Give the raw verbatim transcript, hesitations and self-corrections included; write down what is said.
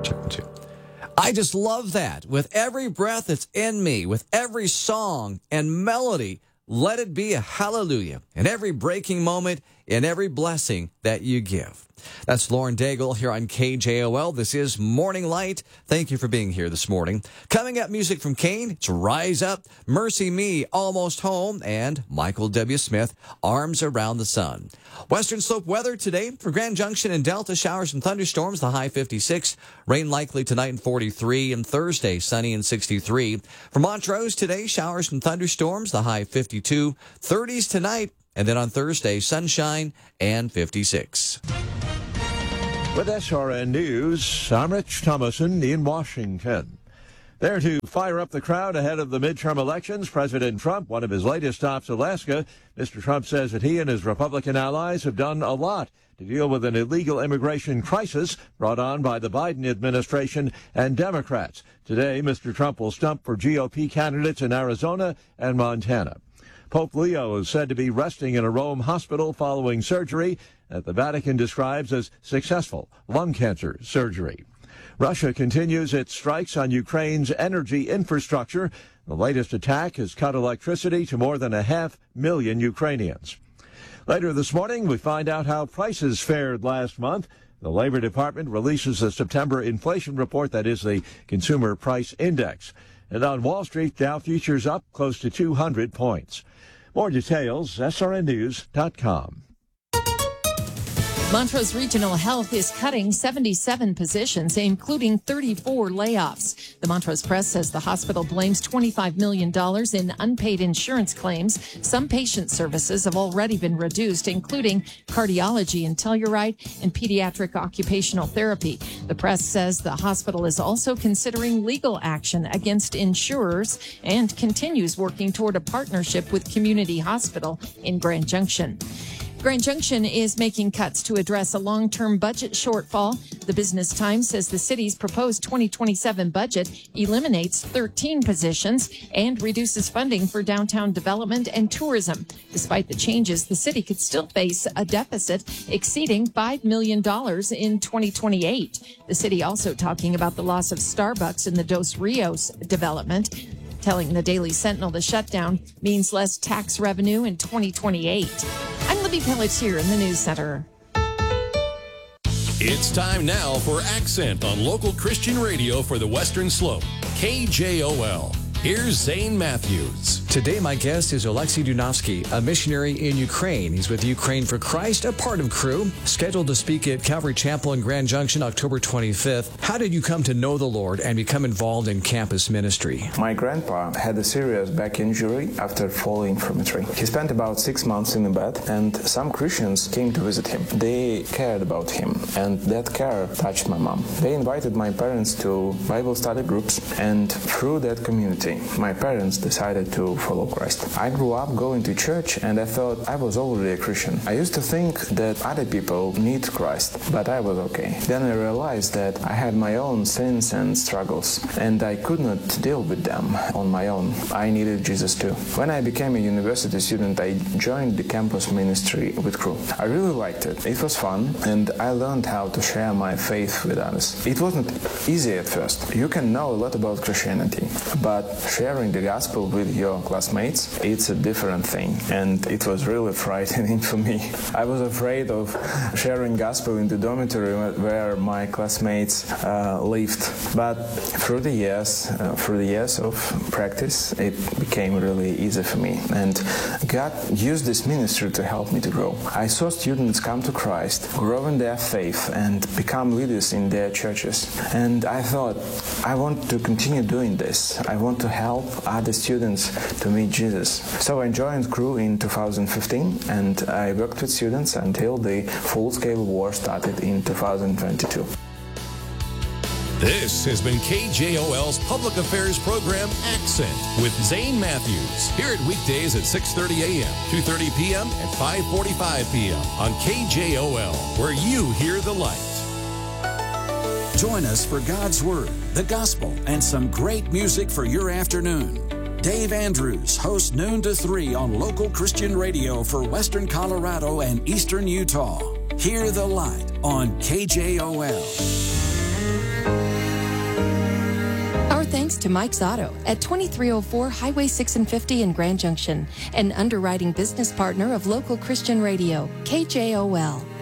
Checking two. I just love that. With every breath that's in me, with every song and melody, let it be a hallelujah. In every breaking moment, in every blessing that you give. That's Lauren Daigle here on K J O L. This is Morning Light. Thank you for being here this morning. Coming up, music from Kane. It's Rise Up, Mercy Me, Almost Home, and Michael W. Smith, Arms Around the Sun. Western Slope weather today for Grand Junction and Delta, showers and thunderstorms, the high fifty-six. Rain likely tonight in forty-three, and Thursday sunny and sixty-three. For Montrose today, showers and thunderstorms, the high fifty-two. thirties tonight, and then on Thursday, sunshine and fifty-six. With S R N News, I'm Rich Thomason in Washington. There to fire up the crowd ahead of the midterm elections, President Trump, one of his latest stops, Alaska. Mister Trump says that he and his Republican allies have done a lot to deal with an illegal immigration crisis brought on by the Biden administration and Democrats. Today, Mister Trump will stump for G O P candidates in Arizona and Montana. Pope Leo is said to be resting in a Rome hospital following surgery that the Vatican describes as successful lung cancer surgery. Russia continues its strikes on Ukraine's energy infrastructure. The latest attack has cut electricity to more than a half million Ukrainians. Later this morning, we find out how prices fared last month. The Labor Department releases the September inflation report, that is the Consumer Price Index. And on Wall Street, Dow futures up close to two hundred points. More details, S R N news dot com. Montrose Regional Health is cutting seventy-seven positions, including thirty-four layoffs. The Montrose Press says the hospital blames twenty-five million dollars in unpaid insurance claims. Some patient services have already been reduced, including cardiology and Telluride and pediatric occupational therapy. The press says the hospital is also considering legal action against insurers and continues working toward a partnership with Community Hospital in Grand Junction. Grand Junction is making cuts to address a long-term budget shortfall. The Business Times says the city's proposed twenty twenty-seven budget eliminates thirteen positions and reduces funding for downtown development and tourism. Despite the changes, the city could still face a deficit exceeding five million dollars in twenty twenty-eight. The city also talking about the loss of Starbucks in the Dos Rios development, telling the Daily Sentinel the shutdown means less tax revenue in twenty twenty-eight. I'm Libby Pelletier in the News Center. It's time now for Accent on local Christian radio for the Western Slope. K J O L. Here's Zane Matthews. Today, my guest is Oleksiy Dunovsky, a missionary in Ukraine. He's with Ukraine for Christ, a part of Crew, scheduled to speak at Calvary Chapel in Grand Junction October twenty-fifth. How did you come to know the Lord and become involved in campus ministry? My grandpa had a serious back injury after falling from a tree. He spent about six months in a bed, and some Christians came to visit him. They cared about him, and that care touched my mom. They invited my parents to Bible study groups, and through that community, my parents decided to follow Christ. I grew up going to church, and I thought I was already a Christian. I used to think that other people need Christ, but I was okay. Then I realized that I had my own sins and struggles, and I could not deal with them on my own. I needed Jesus too. When I became a university student, I joined the campus ministry with Crew. I really liked it. It was fun, and I learned how to share my faith with others. It wasn't easy at first. You can know a lot about Christianity, but sharing the gospel with your classmates, it's a different thing, and it was really frightening for me. I was afraid of sharing gospel in the dormitory where my classmates uh, lived, but through the years, uh, through the years of practice, it became really easy for me, and God used this ministry to help me to grow. I saw students come to Christ, grow in their faith, and become leaders in their churches, and I thought, I want to continue doing this. I want to help other students to meet Jesus. So I joined Crew in two thousand fifteen, and I worked with students until the full-scale war started in two thousand twenty-two. This has been K J O L's Public Affairs Program Accent with Zane Matthews. Hear it weekdays at six thirty a.m., two thirty p.m., and five forty-five p.m. on K J O L, where you hear the light. Join us for God's Word, the Gospel, and some great music for your afternoon. Dave Andrews hosts noon to three on local Christian radio for Western Colorado and Eastern Utah. Hear the light on K J O L. thanks to Mike's Auto at twenty-three oh four Highway six and fifty in Grand Junction, an underwriting business partner of local Christian radio, K J O L.